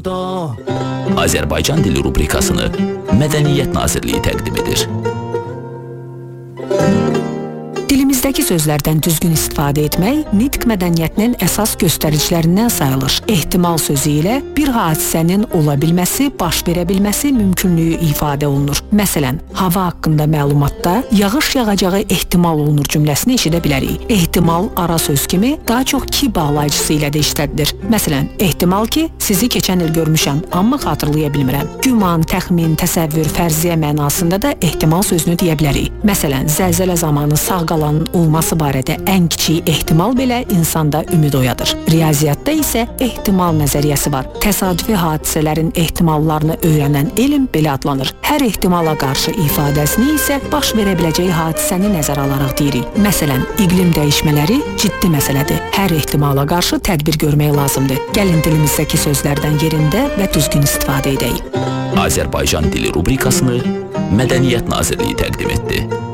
yolunda. Azərbaycan dili rubrikasını Mədəniyyət Nazirliyi təqdim edir. Dilimizdəki sözlərdən düzgün istifadə etmək nitq mədəniyyətinin əsas göstəricilərindən sayılır. Ehtimal sözü ilə bir hadisənin ola bilməsi, baş verə bilməsi mümkünlüyü ifadə olunur. Məsələn, hava haqqında məlumatda yağış yağacağı ehtimal olunur cümləsini eşidə bilərik. Ehtimal ara söz kimi daha çox ki bağlayıcısı ilə də işlədilir. Məsələn, ehtimal ki, sizi keçən il görmüşəm, amma xatırlaya bilmirəm. Güman, təxmin, təsəvvür, fərziyyə mənasında da ehtimal sözünü deyə bilərik. Məsələn, zəlzələ zamanı sağ qalanın olması barədə ən kiçik ehtimal belə insanda ümid oyadır. Riyaziyyatda isə ehtimal nəzəriyyəsi var. Təsadüfi hadisələrin ehtimallarını öyrənən elm belə adlanır. Hər ehtimala qarşı ifadəsini isə baş verə biləcək hadisəni nəzərə alaraq deyirik. Məsələn, iqlim dəyişmələri ciddi məsələdir. Hər ehtimala qarşı tədbir görmək lazımdır. Gəlin dilimizdəki sözlərdən yerində və düzgün istifadə edək. Azərbaycan dili rubrikasını Mədəniyyət Nazirliyi təqdim etdi.